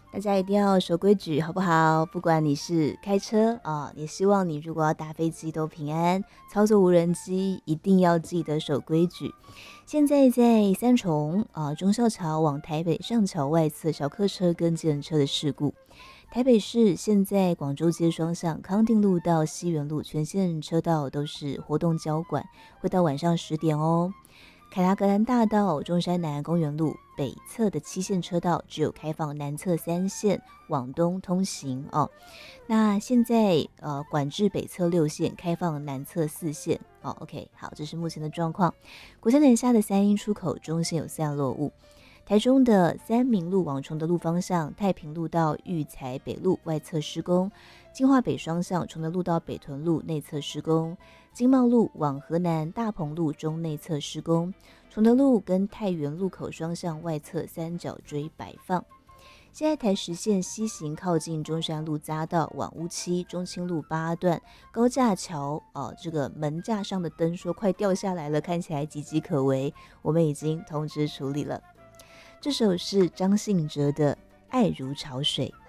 大家一定要守规矩，好不好？不管你是开车啊，也希望你如果要搭飞机都平安，操作无人机一定要记得守规矩。现在在三重忠孝桥往台北上桥外侧小客车跟计程车的事故。台北市现在广州街双向康定路到西园路全线车道都是活动交管，会到晚上10点哦。凯达格兰大道中山南公园路北侧的7线车道只有开放南侧3线往东通行哦。那现在管制北侧6线，开放南侧4线哦。OK， 好，这是目前的状况。国三等下的三鹰出口中线有自然落雾。台中的三民路往崇德路方向，太平路到育才北路外侧施工；金华北双向崇德路到北屯路内侧施工；经贸路往河南大鹏路中内侧施工；崇德路跟太原路口双向外侧三角锥摆放。现在台十线西行靠近中山路匝道往乌七中清路8段高架桥这个门架上的灯说快掉下来了，看起来岌岌可危，我们已经通知处理了。这首是张信哲的《爱如潮水》。